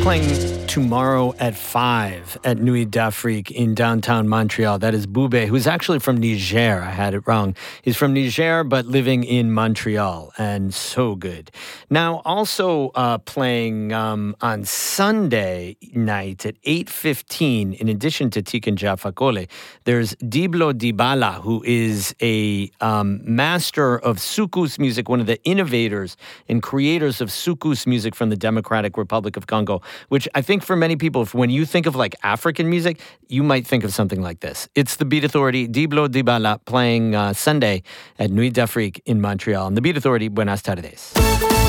playing tomorrow at 5 at Nuit d'Afrique in downtown Montreal. That is Boubé, who's actually from Niger. I had it wrong. He's from Niger, but living in Montreal, and so good. Now, also playing on Sunday night at 8:15, in addition to Tiken Jah Fakoly, there's Diblo Dibala, who is a master of soukous music, one of the innovators and creators of soukous music from the Democratic Republic of Congo, which I think for many people, when you think of like African music, you might think of something like this. It's the Beat Authority, Diblo Dibala, playing Sunday at Nuit d'Afrique in Montreal. And the Beat Authority, buenas tardes.